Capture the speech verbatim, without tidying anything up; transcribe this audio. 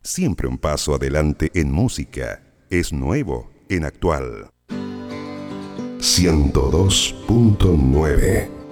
Siempre un paso adelante en música. Es nuevo en actual. ciento dos punto nueve